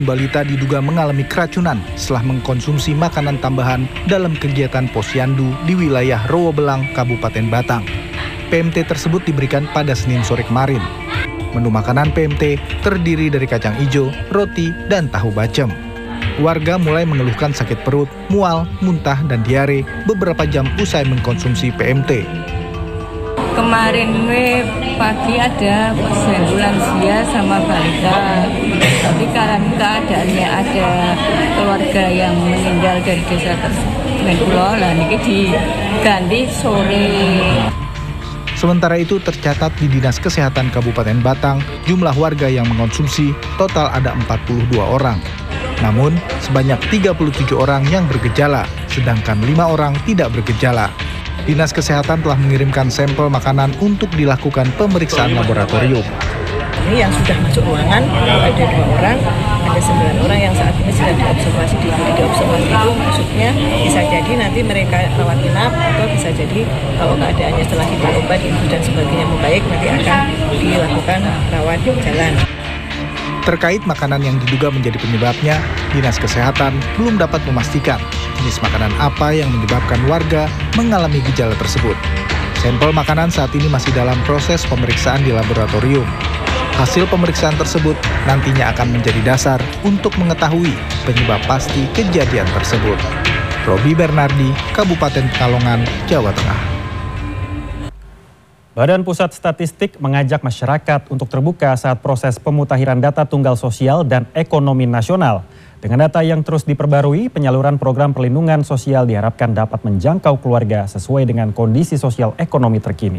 Balita diduga mengalami keracunan setelah mengkonsumsi makanan tambahan dalam kegiatan posyandu di wilayah Rowobelang, Kabupaten Batang. PMT tersebut diberikan pada Senin sore kemarin. Menu makanan PMT terdiri dari kacang hijau, roti, dan tahu bacem. Warga mulai mengeluhkan sakit perut, mual, muntah, dan diare beberapa jam usai mengkonsumsi PMT. Kemarin pagi ada posyandu lansia sama balita. Tapi karena keadaannya ada keluarga yang meninggal dari desa tersebut, lah ini diganti sore. Sementara itu tercatat di Dinas Kesehatan Kabupaten Batang, jumlah warga yang mengkonsumsi total ada 42 orang. Namun, sebanyak 37 orang yang bergejala, sedangkan 5 orang tidak bergejala. Dinas Kesehatan telah mengirimkan sampel makanan untuk dilakukan pemeriksaan laboratorium. Ini yang sudah masuk ruangan, ada 2 orang, ada 9 orang yang saat ini sedang diobservasi di observasi itu maksudnya bisa jadi nanti mereka rawat inap atau bisa jadi kalau keadaannya setelah diberi obat, infus dan sebagainya membaik nanti akan dilakukan rawat jalan. Terkait makanan yang diduga menjadi penyebabnya, Dinas Kesehatan belum dapat memastikan jenis makanan apa yang menyebabkan warga mengalami gejala tersebut. Sampel makanan saat ini masih dalam proses pemeriksaan di laboratorium. Hasil pemeriksaan tersebut nantinya akan menjadi dasar untuk mengetahui penyebab pasti kejadian tersebut. Robi Bernardi, Kabupaten Pekalongan, Jawa Tengah. Badan Pusat Statistik mengajak masyarakat untuk terbuka saat proses pemutakhiran data tunggal sosial dan ekonomi nasional. Dengan data yang terus diperbarui, penyaluran program perlindungan sosial diharapkan dapat menjangkau keluarga sesuai dengan kondisi sosial ekonomi terkini.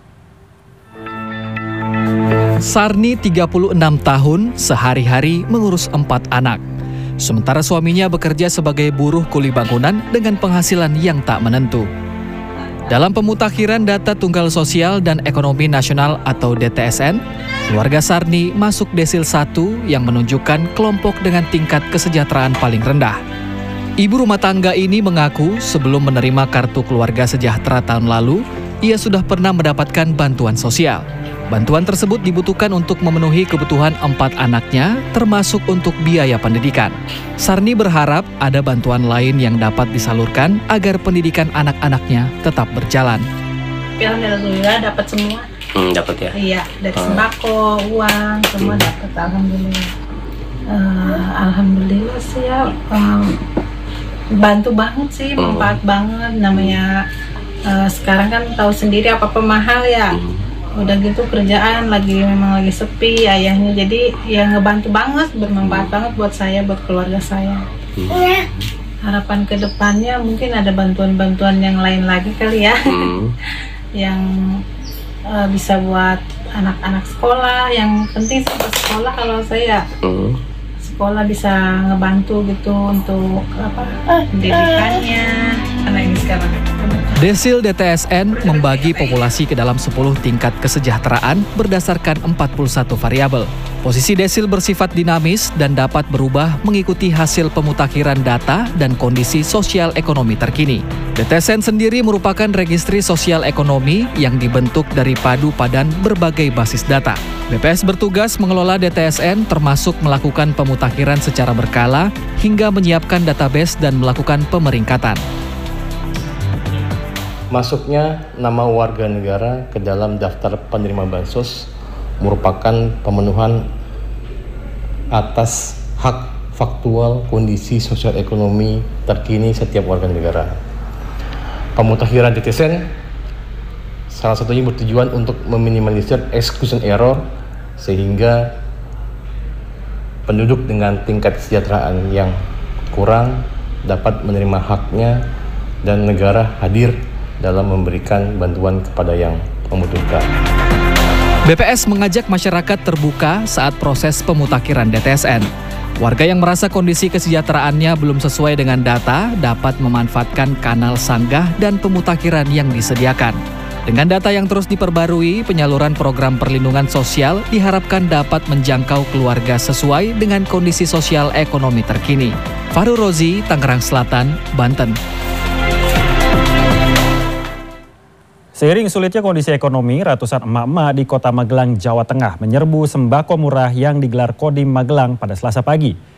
Sarni 36 tahun, sehari-hari mengurus 4 anak. Sementara suaminya bekerja sebagai buruh kuli bangunan dengan penghasilan yang tak menentu. Dalam pemutakhiran data tunggal sosial dan ekonomi nasional atau DTSN, keluarga Sarni masuk desil 1 yang menunjukkan kelompok dengan tingkat kesejahteraan paling rendah. Ibu rumah tangga ini mengaku sebelum menerima kartu keluarga sejahtera tahun lalu, ia sudah pernah mendapatkan bantuan sosial. Bantuan tersebut dibutuhkan untuk memenuhi kebutuhan 4 anaknya, termasuk untuk biaya pendidikan. Sarni berharap ada bantuan lain yang dapat disalurkan agar pendidikan anak-anaknya tetap berjalan. Alhamdulillah dapat semua. Dapat ya? Iya, dari sembako, uang, semua dapat. Alhamdulillah. Alhamdulillah sih ya, bantu banget sih, manfaat banget. Namanya sekarang kan tahu sendiri apa-apa mahal ya. Udah gitu kerjaan memang lagi sepi ayahnya, jadi ya ngebantu banget, bermanfaat banget buat saya, buat keluarga saya. Harapan ke depannya mungkin ada bantuan-bantuan yang lain lagi kali ya. Yang bisa buat anak-anak sekolah, yang penting sampai sekolah kalau saya sekolah bisa ngebantu gitu untuk pendidikannya karena ini sekarang. Desil DTSN membagi populasi ke dalam 10 tingkat kesejahteraan berdasarkan 41 variabel. Posisi desil bersifat dinamis dan dapat berubah mengikuti hasil pemutakhiran data dan kondisi sosial ekonomi terkini. DTSN sendiri merupakan registri sosial ekonomi yang dibentuk dari padu padan berbagai basis data. BPS bertugas mengelola DTSN termasuk melakukan pemutakhiran secara berkala hingga menyiapkan database dan melakukan pemeringkatan. Masuknya nama warga negara ke dalam daftar penerima bansos merupakan pemenuhan atas hak faktual kondisi sosial ekonomi terkini setiap warga negara. Pemutakhiran DTSN salah satunya bertujuan untuk meminimalisir exclusion error sehingga penduduk dengan tingkat kesejahteraan yang kurang dapat menerima haknya dan negara hadir dalam memberikan bantuan kepada yang membutuhkan. BPS mengajak masyarakat terbuka saat proses pemutakhiran DTSN. Warga yang merasa kondisi kesejahteraannya belum sesuai dengan data dapat memanfaatkan kanal sanggah dan pemutakhiran yang disediakan. Dengan data yang terus diperbarui, penyaluran program perlindungan sosial diharapkan dapat menjangkau keluarga sesuai dengan kondisi sosial ekonomi terkini. Fahru Rozi, Tangerang Selatan, Banten. Seiring sulitnya kondisi ekonomi, ratusan emak-emak di Kota Magelang, Jawa Tengah menyerbu sembako murah yang digelar Kodim Magelang pada Selasa pagi.